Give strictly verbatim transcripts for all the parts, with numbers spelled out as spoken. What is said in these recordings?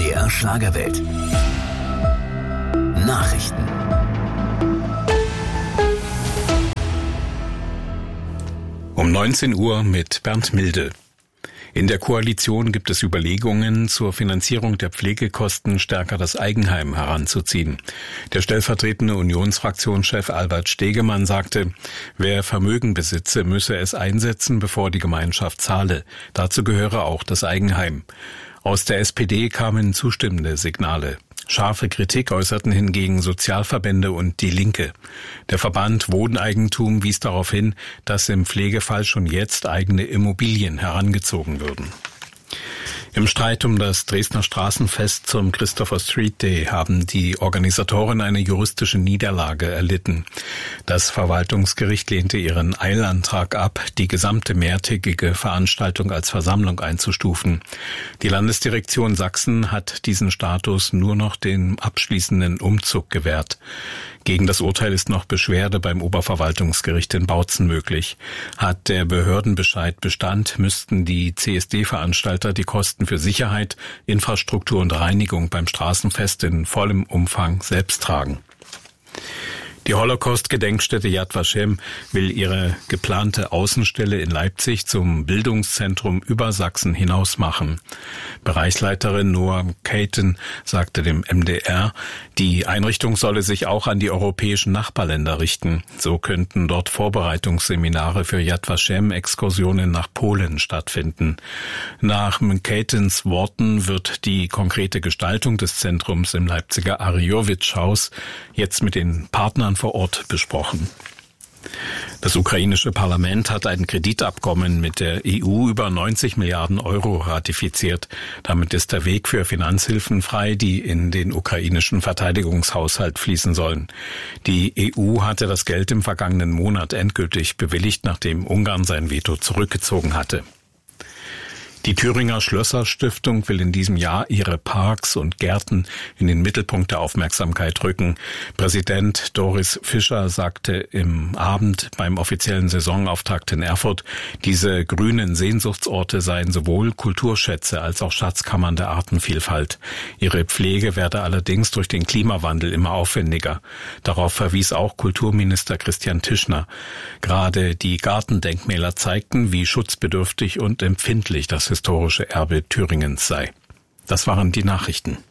M D R Schlagerwelt. Nachrichten. Um neunzehn Uhr mit Bernd Milde. In der Koalition gibt es Überlegungen, zur Finanzierung der Pflegekosten stärker das Eigenheim heranzuziehen. Der stellvertretende Unionsfraktionschef Albert Stegemann sagte, wer Vermögen besitze, müsse es einsetzen, bevor die Gemeinschaft zahle. Dazu gehöre auch das Eigenheim. Aus der S P D kamen zustimmende Signale. Scharfe Kritik äußerten hingegen Sozialverbände und die Linke. Der Verband Wohneigentum wies darauf hin, dass im Pflegefall schon jetzt eigene Immobilien herangezogen würden. Im Streit um das Dresdner Straßenfest zum Christopher Street Day haben die Organisatoren eine juristische Niederlage erlitten. Das Verwaltungsgericht lehnte ihren Eilantrag ab, die gesamte mehrtägige Veranstaltung als Versammlung einzustufen. Die Landesdirektion Sachsen hat diesen Status nur noch dem abschließenden Umzug gewährt. Gegen das Urteil ist noch Beschwerde beim Oberverwaltungsgericht in Bautzen möglich. Hat der Behördenbescheid Bestand, müssten die C S D-Veranstalter die Kosten für Sicherheit, Infrastruktur und Reinigung beim Straßenfest in vollem Umfang selbst tragen. Die Holocaust-Gedenkstätte Yad Vashem will ihre geplante Außenstelle in Leipzig zum Bildungszentrum über Sachsen hinaus machen. Bereichsleiterin Noah Caton sagte dem M D R, die Einrichtung solle sich auch an die europäischen Nachbarländer richten. So könnten dort Vorbereitungsseminare für Yad Vashem-Exkursionen nach Polen stattfinden. Nach Catons Worten wird die konkrete Gestaltung des Zentrums im Leipziger Arjowitsch-Haus jetzt mit den Partnern vor Ort besprochen. Das ukrainische Parlament hat ein Kreditabkommen mit der E U über neunzig Milliarden Euro ratifiziert. Damit ist der Weg für Finanzhilfen frei, die in den ukrainischen Verteidigungshaushalt fließen sollen. Die E U hatte das Geld im vergangenen Monat endgültig bewilligt, nachdem Ungarn sein Veto zurückgezogen hatte. Die Thüringer Schlösser-Stiftung will in diesem Jahr ihre Parks und Gärten in den Mittelpunkt der Aufmerksamkeit rücken. Präsident Doris Fischer sagte im Abend beim offiziellen Saisonauftakt in Erfurt, diese grünen Sehnsuchtsorte seien sowohl Kulturschätze als auch Schatzkammern der Artenvielfalt. Ihre Pflege werde allerdings durch den Klimawandel immer aufwendiger. Darauf verwies auch Kulturminister Christian Tischner. Gerade die Gartendenkmäler zeigten, wie schutzbedürftig und empfindlich das historische Erbe Thüringens sei. Das waren die Nachrichten.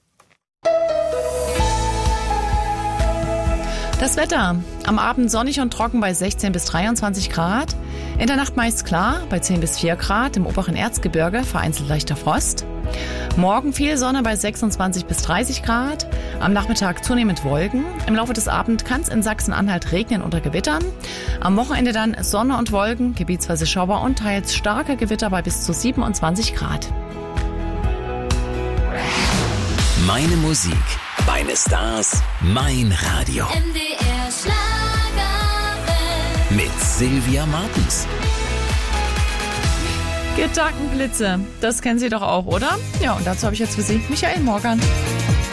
Das Wetter. Am Abend sonnig und trocken bei sechzehn bis dreiundzwanzig Grad. In der Nacht meist klar bei zehn bis vier Grad. Im oberen Erzgebirge vereinzelt leichter Frost. Morgen viel Sonne bei sechsundzwanzig bis dreißig Grad. Am Nachmittag zunehmend Wolken. Im Laufe des Abends kann es in Sachsen-Anhalt regnen oder gewittern. Am Wochenende dann Sonne und Wolken, gebietsweise Schauer und teils starke Gewitter bei bis zu siebenundzwanzig Grad. Meine Musik, meine Stars, mein Radio. M D R Schlagerwelt. Mit Sylvia Martens. Gedankenblitze, das kennen Sie doch auch, oder? Ja, und dazu habe ich jetzt für Sie Michael Morgan.